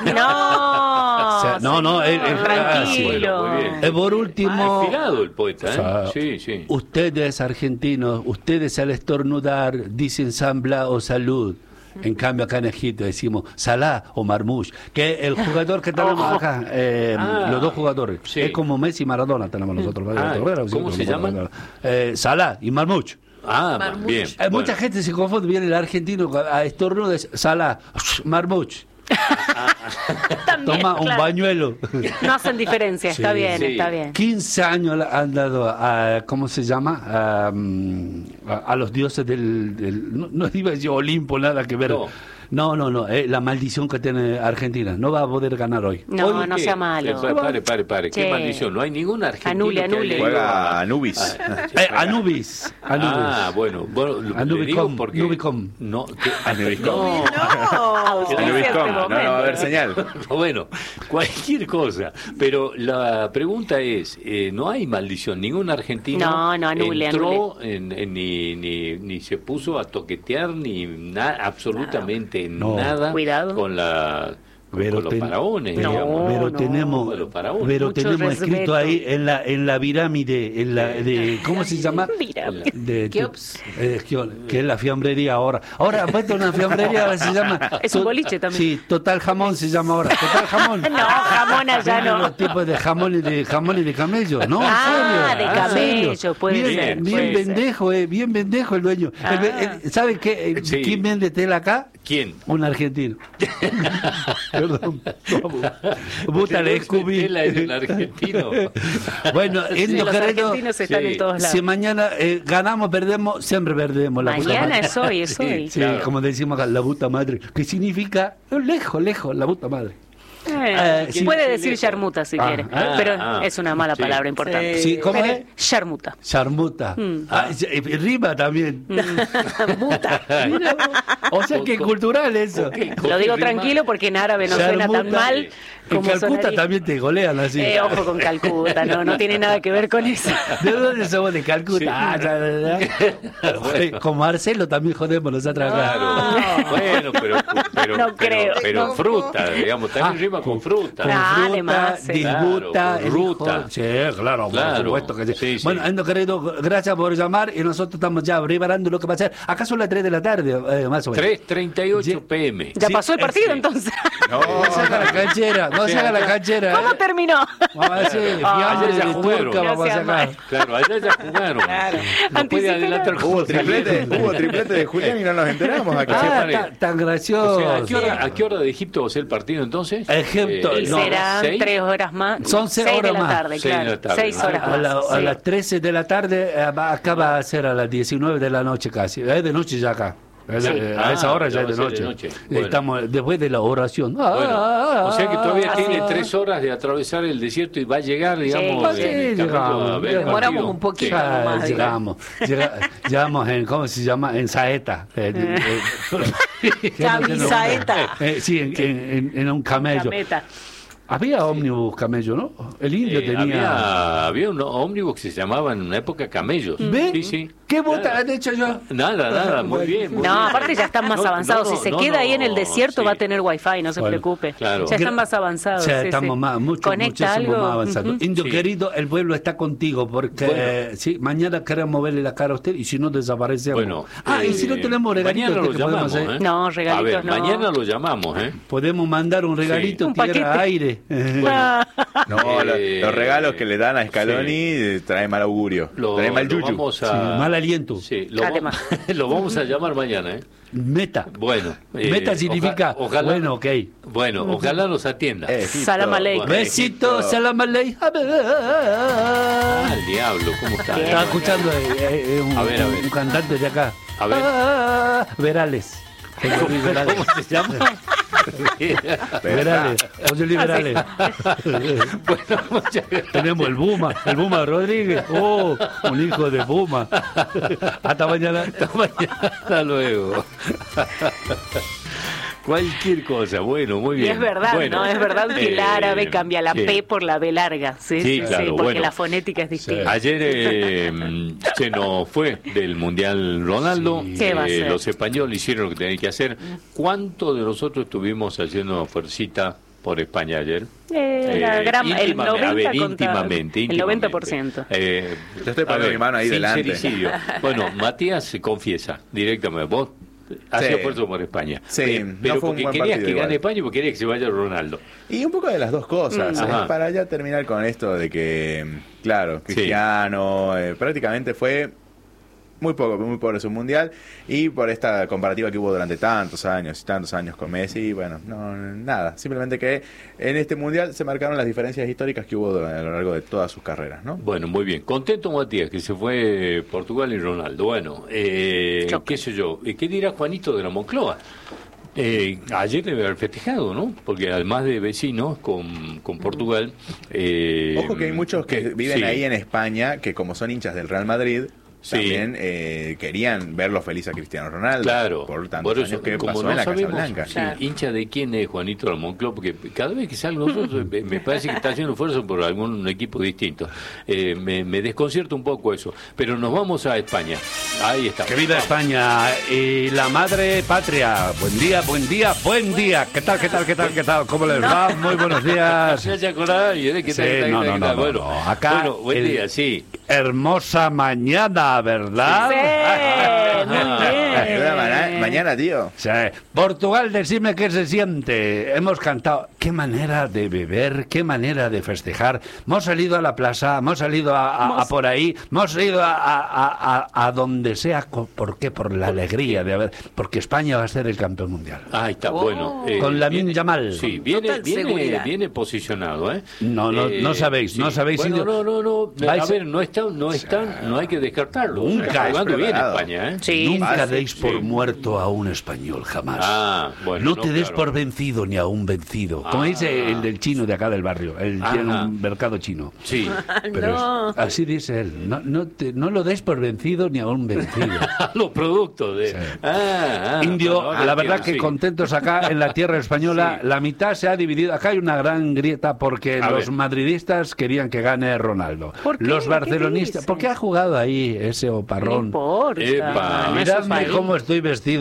No. Tranquilo. Bueno, muy bien. Por último, Inspirado el poeta, ¿eh? O sea, Sí. ustedes argentinos, ustedes al estornudar dicen Zambla o salud. En cambio acá en Egipto decimos Salah o Marmoush, que el jugador que tenemos acá, los dos jugadores, Sí. es como Messi y Maradona tenemos nosotros. ¿Cómo se llaman? Salah y Marmouch. Bien. Mucha gente se confunde, viene el argentino a estornudo de Salah, Marmouch. También, Toma un claro. bañuelo. No hacen diferencia, está bien, está bien. 15 años han dado a, ¿cómo se llama? A los dioses no iba a decir Olimpo, nada que ver. No, la maldición que tiene Argentina. No va a poder ganar hoy. No, no sea malo. Pare. ¿Qué maldición? No hay ningún argentino Anule. que haya ido Juega Anubis. Anubis. Bueno, le digo porque... Nubicom. No, Anubicom. No. No va a haber señal. Bueno, cualquier cosa. Pero la pregunta es, no hay maldición. Ningún argentino entró ni se puso a toquetear ni absolutamente nada con los faraones, digamos. Pero tenemos escrito ahí en la pirámide, de ¿cómo se llama? Que es la fiambrería ahora. Ahora han puesto una fiambrería, se llama. Es un boliche también. Sí, Total Jamón se llama ahora. Total Jamón. No, jamón allá no. Los tipos de jamón y de camello, ¿no? De camello, puede ser. Bien pendejo el dueño. ¿Sabe qué? ¿Quién vende tela acá? ¿Quién? Un argentino. Perdón. Bútale, Scooby. El argentino. Bueno, los argentinos están en todos lados. Si mañana ganamos, perdemos, siempre perdemos. Mañana es hoy, es hoy. Sí, claro. Como decimos acá, la puta madre. Que significa lejos, la puta madre. Puede decir charmuta si quiere, pero es una mala palabra importante. Sí, ¿cómo es? Charmuta. Charmuta. Rima también. Muta. O sea que cultural eso. Lo digo tranquilo porque en árabe no suena tan mal. En Calcuta también te golean así. Ojo con Calcuta, no tiene nada que ver con eso. ¿De dónde somos? De Calcuta. Con Marcelo también jodemos nosotros acá. Bueno, No creo. pero fruta, digamos, también rima encima con fruta. Con fruta, además, sí. disgusta, Claro, con ruta. Sí, claro, por supuesto que sí. Sí, sí. Bueno, Endo querido, gracias por llamar y nosotros estamos ya preparando lo que va a ser. Acá son las 3 de la tarde, más o menos. 3:38 p.m. Ya Sí, pasó el partido sí. entonces. No, No se haga la canchera, no se haga la canchera. ¿Cómo terminó? Vamos a decir, ayer ya de jugaron. turca vamos a Gracias, sacar. Claro, allá ya jugaron. No puede adelantar hubo triplete de Julián y no nos enteramos acá. Tan gracioso. O sea, ¿a qué hora de Egipto va a ser el partido entonces? Egipto, Y no, serán 6. 3 horas más. Son 6 de horas la más. tarde, 6 de claro. la tarde. 6 horas A, más. a Sí. las 13 de la tarde, acá va a ser a las 19 de la noche casi. Es de noche ya acá. A esa hora ya va es de a ser noche. Bueno. Estamos después de la oración. Bueno, o sea que todavía Así tiene es. 3 horas de atravesar el desierto y va a llegar, digamos, Sí, en el camino llegamos, a ver el demoramos partido. un poquito. Ya nomás, llegamos en, ¿cómo se llama? En saeta. Camisaeta. Sí, en un camello. Cameta. Había ómnibus camello, ¿no? El indio tenía... Había un ómnibus que se llamaba en una época camellos. ¿Ven? Sí, sí. ¿Qué bota han hecho yo? Nada, muy bien. muy No, bien. aparte ya están más No, avanzados. no, Si se no, queda ahí en el no, desierto sí. va a tener wifi, no se Bueno, preocupe. claro. Ya están más avanzados. Ya sí, estamos sí. más, Conecta muchísimo algo. más avanzados. Ujú. Indio Sí. querido, el pueblo está contigo porque Bueno. sí, mañana queremos verle la cara a usted y si no desaparecemos. Bueno, y si no tenemos regalitos mañana lo que podemos llamamos, hacer, No, regalitos a ver, no. mañana lo llamamos, podemos mandar un regalito, Un tierra, paquete. aire. No, los regalos que le dan a Scaloni traen mal augurio. Traen mal yuyu. Vamos Sí, a, mal aliento. Sí, Además. lo vamos a llamar mañana, ¿eh? Meta. Bueno. Meta significa, ojalá, bueno, ok. Bueno, ojalá nos atienda. Salam aleikum. Bueno, Besito, Egipto. salam aleikum. Ah, el diablo, ¿cómo está? Estaba escuchando A ver. un cantante de acá. A ver. Verales. ¿Cómo se llama? Verales. José Luis Verales. Bueno, muchas gracias. Tenemos el Buma Rodríguez. Oh, un hijo de Buma. Hasta mañana. Hasta luego. Cualquier cosa, bueno, muy Y bien. es verdad, Bueno, ¿no? Es verdad que el árabe cambia la sí. P por la B larga. Sí, Sí, claro, porque bueno. la fonética es distinta. Ayer se nos fue del Mundial Ronaldo. Sí. ¿Qué va a hacer? Los españoles hicieron lo que tenían que hacer. ¿Cuántos de nosotros estuvimos haciendo fuercita por España ayer? El Íntimamente, 90 a ver, contra- íntimamente. El 90%. Yo estoy poniendo mi mano ahí delante. Sincericidio. Bueno, Matías se confiesa directamente. Vos hacías esfuerzo por España. Sí, pero no fue un porque buen querías partido que igual. gane España y porque querías que se vaya Ronaldo. Y un poco de las dos cosas, Ajá. para ya terminar con esto de que, claro, Cristiano prácticamente fue muy pobre su mundial y por esta comparativa que hubo durante tantos años con Messi, y bueno, no, nada, simplemente que en este mundial se marcaron las diferencias históricas que hubo a lo largo de todas sus carreras, ¿no? Bueno, muy bien. Contento Matías, que se fue Portugal y Ronaldo. Bueno, qué sé yo. ¿Qué dirá Juanito de la Moncloa? Ayer debe haber festejado, ¿no? Porque además de vecinos con Portugal... Ojo que hay muchos que viven sí. ahí en España que como son hinchas del Real Madrid... Sí. También querían verlo feliz a Cristiano Ronaldo Claro, por tantos años que como pasó no en la sabemos, Casa Blanca. sí, hincha de quién es Juanito de la Moncloa, porque cada vez que salgo nosotros me parece que está haciendo esfuerzo por algún equipo distinto. Me desconcierta un poco eso, pero nos vamos a España. Ahí está. Que viva España y la madre patria. Buen día, buen día, buen día. ¿Qué tal, qué tal, qué tal, qué tal? ¿Cómo les va? Muy buenos días. ¿Se haya acordado? ¿Qué tal? No. Acá, bueno, buen día, sí. Hermosa mañana, ¿verdad? Sí, muy bien. Mañana, tío. Sí. Portugal, decime qué se siente. Hemos cantado. Qué manera de beber, qué manera de festejar. Hemos salido a la plaza, hemos salido a por ahí, hemos ido a donde sea. ¿Por qué? Por la alegría de haber. Porque España va a ser el campeón mundial. Ahí está, bueno. Con Lamine viene- Yamal. Sí, Total seguridad. viene posicionado, ¿eh? No sabéis, sí. no sabéis. Bueno, Indio. no. Vais A ver, no hay que descartarlo. Nunca. Está jugando bien Preparado. España, ¿eh? Sí, Nunca fácil, deis por sí. muerto a un español, jamás. Ah, bueno. no te des claro. por vencido ni a un vencido. Como dice el del chino de acá del barrio, el Ajá. tiene un mercado chino. Sí. Pero No. así dice él, no lo des por vencido ni a un vencido. Los productos de... Sí. bueno, Indio, ahora la verdad entiendo, que sí. contentos acá en la tierra española, Sí. la mitad se ha dividido, acá hay una gran grieta porque A los ver. madridistas querían que gane Ronaldo. ¿Por qué? Los ¿Qué barcelonistas, dicen? porque ha jugado ahí ese no oparrón. importa. Epa. no es su Miradme país. cómo estoy vestido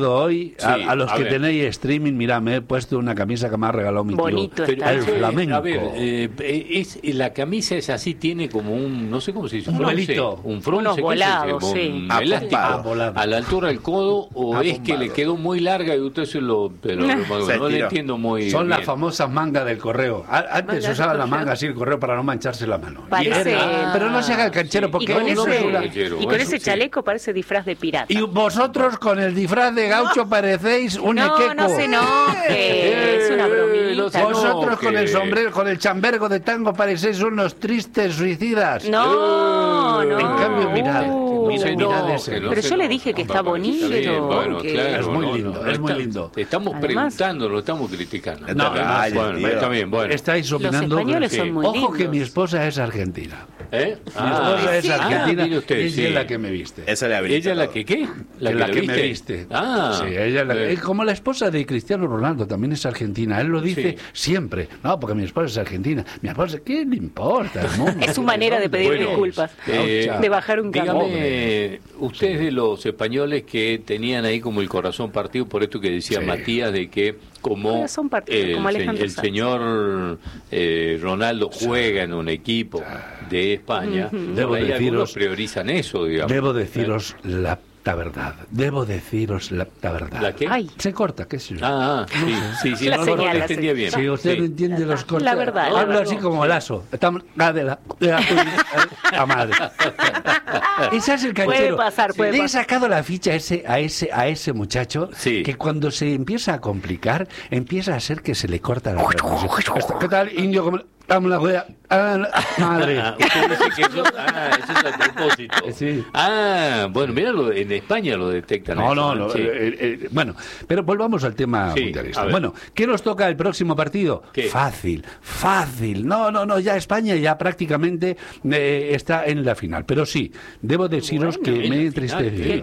regalado hoy, a los que tenéis streaming, mira, me he puesto una camisa que me ha regalado mi tío. Bonito está. El flamenco. A ver, la camisa es así, tiene como un, no sé cómo se dice, un velito. Un fronce, unos volados, sí. Un elástico a la altura del codo, o es que le quedó muy larga y usted no le entiendo muy bien. Son las famosas mangas del correo. Antes se usaba la manga así el correo para no mancharse la mano. Pero no se haga el canchero porque con ese chaleco parece disfraz de pirata. Y vosotros con el disfraz de gaucho parecéis un equeco. No se enoje, es una bromita. Vosotros con el sombrero, con el chambergo de tango parecéis unos tristes suicidas. No. En cambio, mirad ese. Pero yo le dije que está bonito. Bueno, claro, es muy lindo, es muy lindo. Te estamos preguntando, lo estamos criticando. Está bien, bueno. Estáis opinando. Los españoles son muy lindos. Ojo que mi esposa es argentina. Mi esposa es argentina y usted, ella es la que me viste. ¿Ella es la que qué? La que me viste. Sí, ella es como la esposa de Cristiano Ronaldo, también es argentina. Él lo dice siempre. No, porque mi esposa es argentina. Mi esposa, ¿qué le importa? Es su manera de pedir disculpas, de bajar un cambio. Dígame, ustedes de los españoles que tenían ahí como el corazón partido, por esto que decía Matías, de que como el señor Ronaldo juega en un equipo de España, algunos priorizan eso, digamos. Debo deciros la verdad. ¿La qué? Ay. Se corta, qué sé yo. Sí, no lo entendía bien. Si usted no entiende los cortes, la verdad. Hablo así como Lazo. Estamos de la madre. Ese es el canchero. Le he sacado la ficha a ese muchacho que cuando se empieza a complicar, empieza a ser que se le corta la transmisión. ¿Qué tal, indio? ¿Cómo? Dame la wea. Madre. Usted dice que eso es a propósito. Sí. Bueno, míralo, en España lo detectan. No. Bueno, pero volvamos al tema mundialista. Bueno, ¿qué nos toca el próximo partido? ¿Qué? Fácil. No, ya España ya prácticamente está en la final. Pero sí, debo deciros que me he entristecido.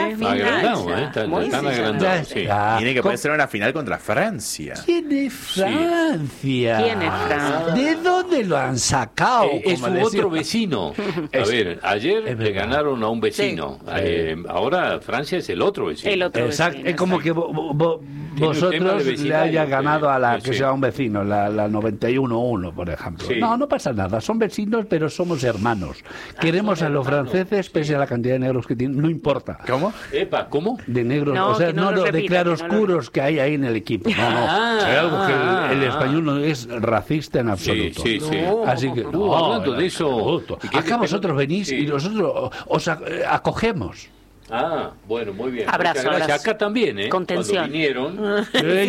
Están agrandados. Tiene que poder ser una final contra Francia. ¿Quién es Francia? ¿De dónde lo han sacado? Es su otro vecino. A ver, ayer le ganaron a un vecino. Ahora Francia es el otro vecino. Exacto. Es como que vosotros le hayas ganado a la que sea un vecino, la 91-1, por ejemplo. No pasa nada. Son vecinos, pero somos hermanos. Queremos a los franceses, pese a la cantidad de negros que tienen. No importa. ¿Cómo? ¿Cómo? De negros, de claroscuros que hay ahí en el equipo. Hay algo que el español no es racista en absoluto. Sí. Así que, hablando de eso, acá vosotros venís y nosotros os acogemos. Bueno, muy bien. Abrazo. Acá también, Contención. Cuando vinieron.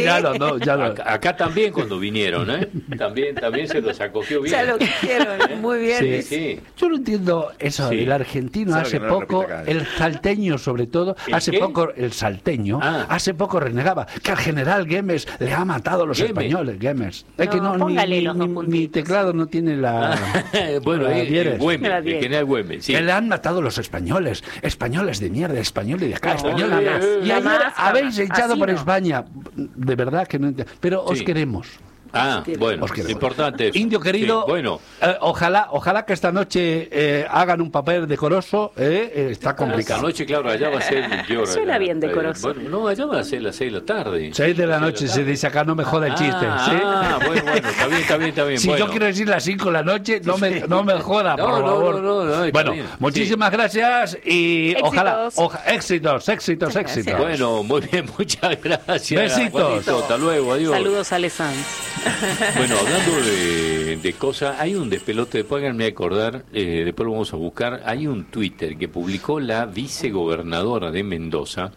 Acá también cuando vinieron, También se los acogió bien. Ya lo quisieron, muy bien. Sí. Yo no entiendo eso. El argentino hace poco, el salteño sobre todo, poco el salteño, hace poco renegaba que al general Güemes le ha matado a los españoles. Güemes. Es que mi teclado no tiene la... Bueno, el general Güemes. Que le han matado los españoles de mierda. De español y de acá, español. Y ayer habéis echado por España. De verdad que no entiendo. Pero os queremos. Bueno, importante eso. Indio querido, ojalá que esta noche hagan un papel decoroso, está complicado. Esta noche, claro, allá va a ser suena bien decoroso. Bueno, allá va a ser las 6 de la tarde. 6 de la noche, se dice acá, no me joda el chiste. Bueno, está bien. Si yo quiero decir las 5 de la noche, no me joda, por favor. No, bueno, muchísimas gracias y éxitos. ojalá, éxitos. Bueno, muy bien, muchas gracias. Besitos. Hasta luego, adiós. Saludos a Alessandro. Bueno, hablando de cosas, hay un despelote, pónganme a acordar, después lo vamos a buscar, hay un Twitter que publicó la vicegobernadora de Mendoza,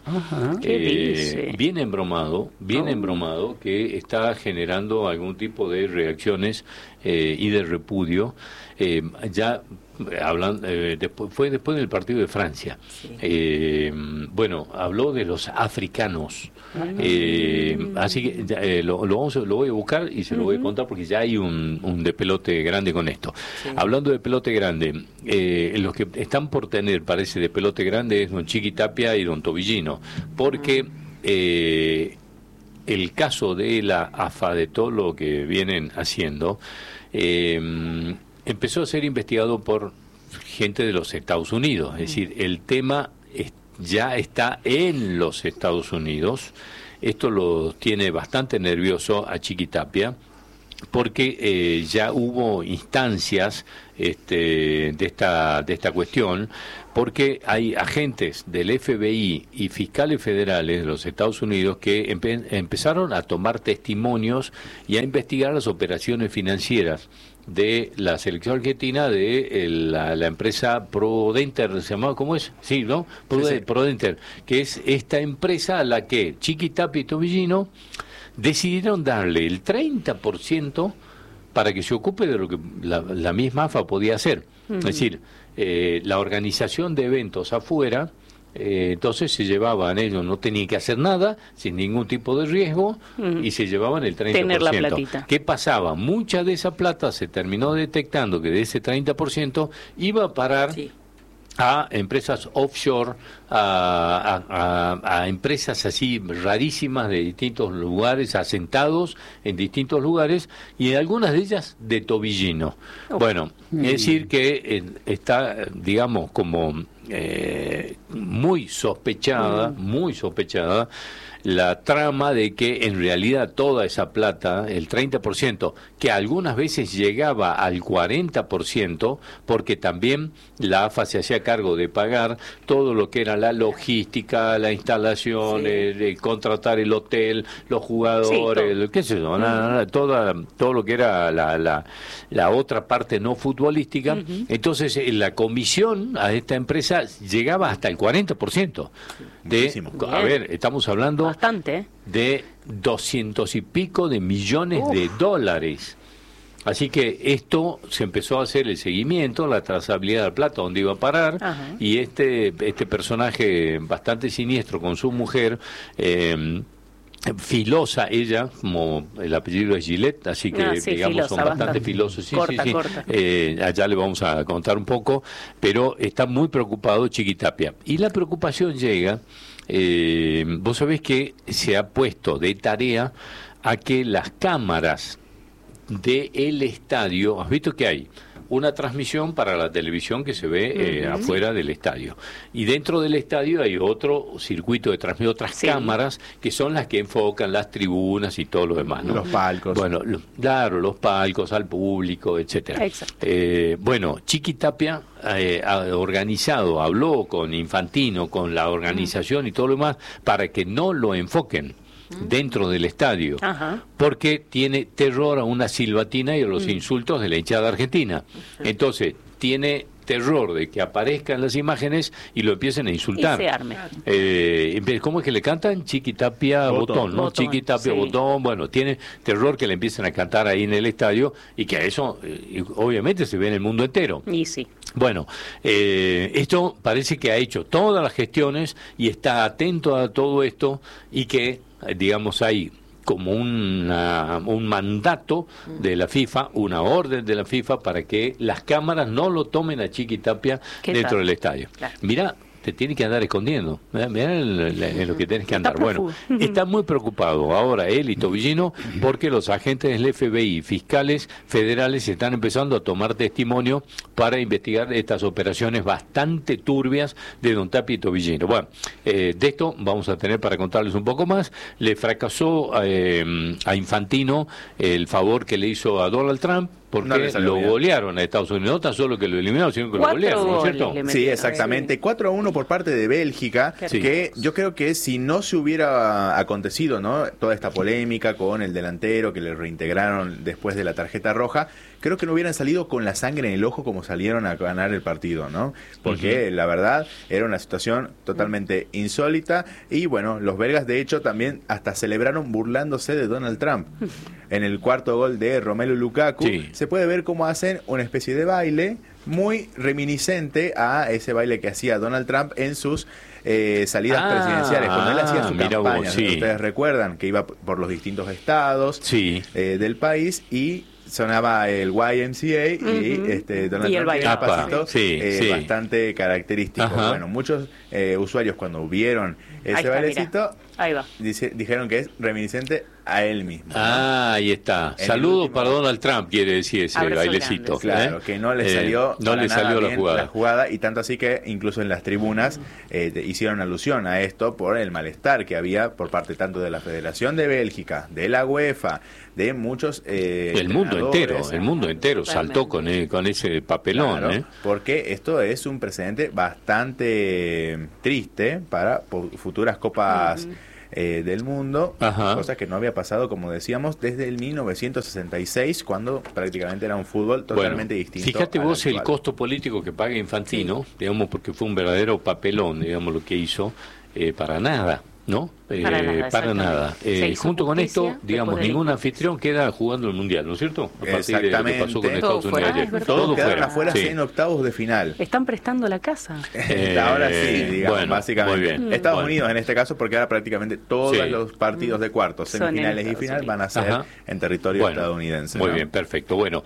bien embromado, que está generando algún tipo de reacciones y de repudio, fue después del partido de Francia. Habló de los africanos. Así que lo voy a buscar y se lo voy a contar porque ya hay un despelote grande con esto. Hablando de pelote grande, los que están por tener, parece, de pelote grande es don Chiqui Tapia y don Tobillino, porque el caso de la AFA, de todo lo que vienen haciendo, empezó a ser investigado por gente de los Estados Unidos. Es decir, el tema ya está en los Estados Unidos. Esto lo tiene bastante nervioso a Chiquitapia, porque ya hubo instancias de esta cuestión, porque hay agentes del FBI y fiscales federales de los Estados Unidos que empezaron a tomar testimonios y a investigar las operaciones financieras de la selección argentina, de la empresa Prodenter, ¿se llamaba? ¿Cómo es? Sí, ¿no? Prodenter, que es esta empresa a la que Chiquitapia y Tobillino decidieron darle el 30% para que se ocupe de lo que la misma AFA podía hacer. Es decir, la organización de eventos afuera, entonces se llevaban, ellos no tenían que hacer nada, sin ningún tipo de riesgo, y se llevaban el 30%. Tener la platita. ¿Qué pasaba? Mucha de esa plata se terminó detectando que de ese 30% iba a parar a empresas offshore, a empresas así rarísimas de distintos lugares, asentados en distintos lugares, y algunas de ellas de Tobillino. Bueno, es decir que está, digamos, como muy sospechada la trama de que en realidad toda esa plata, el 30%, que algunas veces llegaba al 40%, porque también la AFA se hacía cargo de pagar todo lo que era la logística, la instalación, contratar el hotel, los jugadores, qué sé yo, todo lo que era la otra parte no futbolística. Entonces la comisión a esta empresa llegaba hasta el 40%. A ver, estamos hablando bastante, de 200 y pico de millones de dólares. Así que esto se empezó a hacer el seguimiento, la trazabilidad de la plata, dónde iba a parar, y este personaje bastante siniestro con su mujer, filosa ella, como el apellido es Gillette, así que digamos filosa, son bastante filosos. Corta. Allá le vamos a contar un poco, pero está muy preocupado Chiquitapia. Y la preocupación llega, vos sabés que se ha puesto de tarea a que las cámaras del estadio, has visto que hay una transmisión para la televisión que se ve afuera del estadio, y dentro del estadio hay otro circuito de transmisión, otras cámaras que son las que enfocan las tribunas y todo lo demás, ¿no? Los palcos. Bueno, claro, los palcos al público, etcétera. Bueno, Chiquitapia ha organizado, habló con Infantino, con la organización y todo lo demás, para que no lo enfoquen dentro del estadio, porque tiene terror a una silbatina y a los insultos de la hinchada argentina. Entonces, tiene terror de que aparezcan las imágenes y lo empiecen a insultar. Y se arme. ¿Cómo es que le cantan? Chiquitapia Botón, ¿no? Chiquitapia Botón. Bueno, tiene terror que le empiecen a cantar ahí en el estadio, y que eso obviamente se ve en el mundo entero. Y sí. Bueno, esto parece que ha hecho todas las gestiones y está atento a todo esto, y que digamos hay como un mandato de la FIFA, una orden de la FIFA para que las cámaras no lo tomen a Chiquitapia dentro del estadio. Claro. Mirá, te tiene que andar escondiendo. Mirá en lo que tienes que andar. Bueno, está muy preocupado ahora él y Tobillino, porque los agentes del FBI, fiscales federales, están empezando a tomar testimonio para investigar estas operaciones bastante turbias de Don Tapia y Tobillino. Bueno, de esto vamos a tener para contarles un poco más. Le fracasó a Infantino el favor que le hizo a Donald Trump, porque lo golearon a Estados Unidos, no tan solo que lo eliminaron, sino que lo golearon, ¿no es cierto? Sí, exactamente. 4-1 por parte de Bélgica, que yo creo que si no se hubiera acontecido, ¿no?, toda esta polémica con el delantero que le reintegraron después de la tarjeta roja, creo que no hubieran salido con la sangre en el ojo como salieron a ganar el partido, ¿no? Porque la verdad era una situación totalmente insólita, y bueno, los belgas de hecho también hasta celebraron burlándose de Donald Trump. En el cuarto gol de Romelu Lukaku se puede ver cómo hacen una especie de baile muy reminiscente a ese baile que hacía Donald Trump en sus salidas presidenciales, cuando él hacía su campaña. Ustedes recuerdan que iba por los distintos estados del país y sonaba el YMCA y Donald Trump tenía un pasito bastante característico. Bueno, muchos usuarios cuando vieron ese bailecito dijeron que es reminiscente a él mismo. Ahí está. Saludos para Donald Trump, quiere decir ese bailecito. Claro, que no le salió la jugada, y tanto así que incluso en las tribunas hicieron alusión a esto por el malestar que había por parte tanto de la Federación de Bélgica, de la UEFA, de muchos el mundo entero saltó con ese papelón, claro, porque esto es un precedente bastante triste para futuras copas del mundo, cosa que no había pasado, como decíamos, desde el 1966, cuando prácticamente era un fútbol totalmente distinto. Fíjate vos el costo político que paga Infantino, digamos, porque fue un verdadero papelón, digamos, lo que hizo, para nada, ¿no? Para nada. Junto con esto, digamos, ningún anfitrión queda jugando el Mundial, ¿no es cierto? Exactamente. Lo que pasó con Estados Unidos ayer. Todos quedaron afuera en octavos de final. Están prestando la casa. Ahora sí, digamos, básicamente. Muy bien. Estados Unidos en este caso, porque ahora prácticamente todos los partidos de cuartos, semifinales y final van a ser en territorio estadounidense. Muy bien, perfecto. Bueno,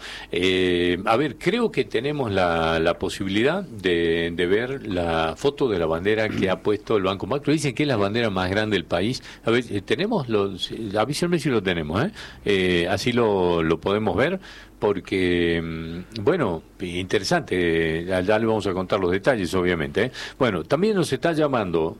a ver, creo que tenemos la posibilidad de ver la foto de la bandera que ha puesto el Banco Macro. Dicen que es la bandera más grande del país. A ver, tenemos avísenme si lo tenemos, así lo podemos ver, porque, bueno, interesante, ya le vamos a contar los detalles, obviamente. Bueno, también nos está llamando,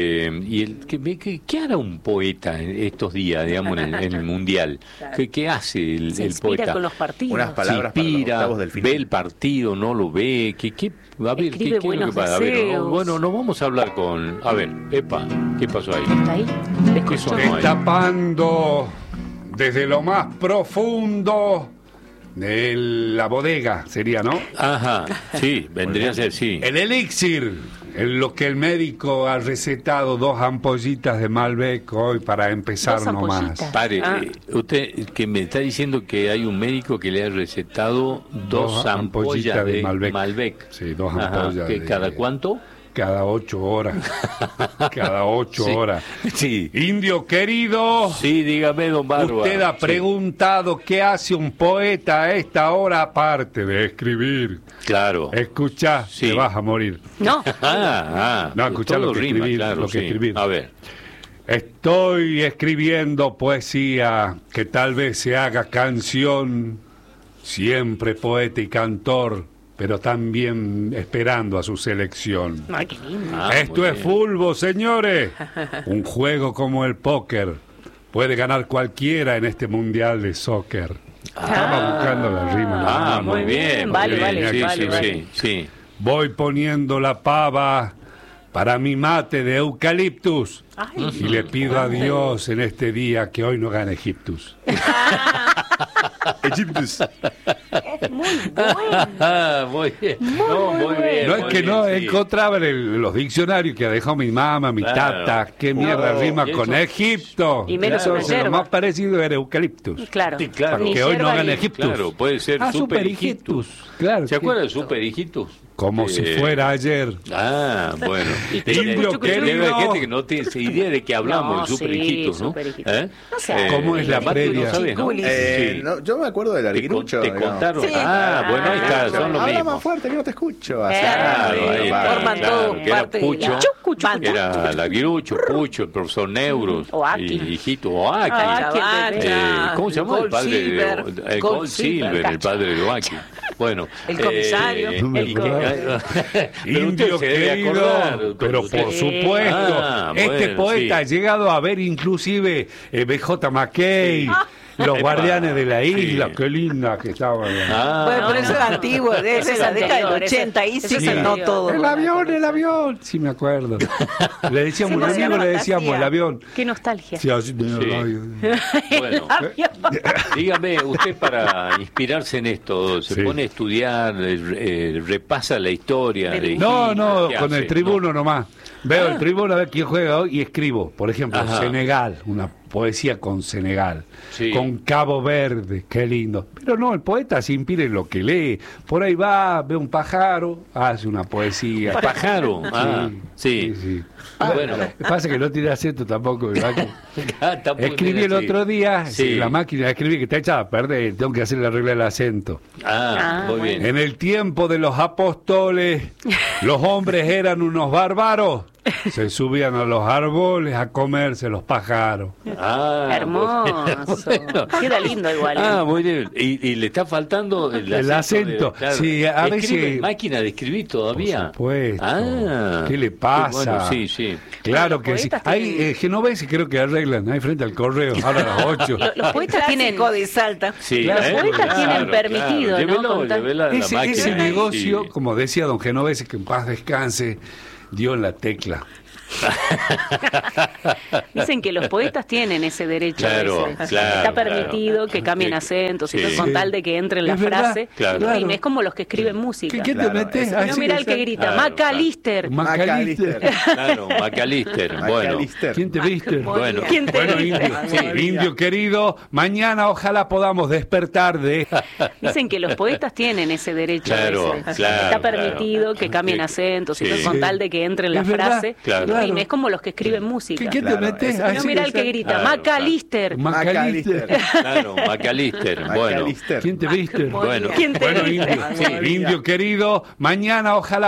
¿qué hará un poeta en estos días, digamos, en el Mundial? Claro. ¿Qué hace el poeta? Con los partidos. Unas palabras se inspira, para los octavos del final. ve el partido, no lo ve, a ver, ¿qué es lo que pasa? A ver, bueno, nos vamos a hablar con... A ver, ¿qué pasó ahí? ¿Está ahí? ¿Qué sonó ahí? Destapando desde lo más profundo de la bodega, sería, ¿no? Ajá, sí, vendría a ser, sí. El elixir, en lo que el médico ha recetado 2 ampollitas de Malbec hoy para empezar nomás. Pare, usted que me está diciendo que hay un médico que le ha recetado 2 ampollas de Malbec. Sí, 2 ampollas. ¿Cada cuánto? Cada 8 horas. Cada 8 horas. Sí. Indio querido. Sí, dígame, don Barba. Usted ha preguntado qué hace un poeta a esta hora aparte de escribir. Claro. Escucha, te vas a morir. No. No, escuchá lo que rima, escribir. claro, lo que escribir. A ver. Estoy escribiendo poesía que tal vez se haga canción, siempre poeta y cantor, pero también esperando a su selección. Ay, qué lindo. Esto es fútbol, señores. Un juego como el póker. Puede ganar cualquiera en este mundial de sócer. Estaba buscando la rima. Muy bien. Vale. Sí. Voy poniendo la pava para mi mate de eucaliptus. Ay. Y le pido a Dios en este día que hoy no gane Egiptus. Egiptus. Muy bueno. Muy bien. Muy bien. No es que no encontraba en los diccionarios que ha dejado mi mamá, mi tata. ¿Qué mierda rima con Egipto? Y menos una yerba. Lo más parecido era eucaliptus. Claro. Sí, claro. Porque hoy no gana Egiptus. Claro, puede ser Super Egiptus. Claro. ¿Se acuerda de Super Egiptus? Como si fuera ayer. Bueno. Indio querido. Hay gente que no tiene idea de que hablamos de Super Egiptus, ¿no? ¿Cómo es la previa? No, yo me acuerdo del arguirucho. Te contaron. Sí. Bueno, ahí está, son lo Habla mismo. más fuerte, que no te escucho. Forman todo que era parte Pucho, de la... era el arguirucho, Pucho, el profesor Neuros, Oaki. Hijito Oaki. ¿Cómo se llama el padre de Gold Silver, el padre de Oaki? Bueno, el comisario. Indio querido, pero por supuesto, este poeta ha llegado a ver inclusive B.J. McKay, Los Guardianes de la Isla, qué linda que estaba. Bueno, pero eso es antiguo, es la década del 80, ahí sí no todo. El avión, sí me acuerdo. Le decíamos, un amigo le decíamos, el avión. Qué nostalgia. Sí. Bueno, dígame, usted para inspirarse en esto, ¿se pone a estudiar, repasa la historia? No, con el Tribuno nomás. Veo el Tribuno a ver quién juega hoy y escribo. Por ejemplo, Senegal, una poesía con Senegal, con Cabo Verde, qué lindo. Pero no, el poeta se inspira en lo que lee. Por ahí va, ve un pájaro, hace una poesía. ¿Un pájaro? Sí. Bueno, pasa que no tiene acento tampoco. Escribí el otro día, la máquina de escribir que está echada a perder, tengo que hacer la regla del acento. Muy bien. En el tiempo de los apóstoles, los hombres eran unos bárbaros Se subían a los árboles a comerse los pájaros. Hermoso. Bueno. Queda lindo igual. Muy bien. Y le está faltando el acento. Claro. Sí, a veces... ¿Máquina de escribir todavía? Por supuesto. ¿Qué le pasa? Bueno, sí. Claro que sí. Hay genoveses creo que arreglan ahí frente al correo, ahora a las 8. Los poetas tienen de Salta. Sí, los poetas tienen permitido, ¿no? Ese negocio, como decía don Genovese, que en paz descanse, dio en la tecla. Dicen que los poetas tienen ese derecho. Está permitido que cambien acentos y todo, con tal de que entre en la frase. Y es como los que escriben música. ¿Qué te metes? No, mira el que grita, Macalister. Claro, Macalister. Bueno. ¿Quién te viste? Bueno, Indio querido, mañana ojalá podamos despertar de... Dicen que los poetas tienen ese derecho. Está permitido que cambien acentos y todo, con tal de que entre en la frase. Es como los que escriben música. ¿Qué te metes? No, mira el que grita, Macalister. Claro, Macalister. Bueno. ¿Quién te viste? Bueno, Indio querido, mañana ojalá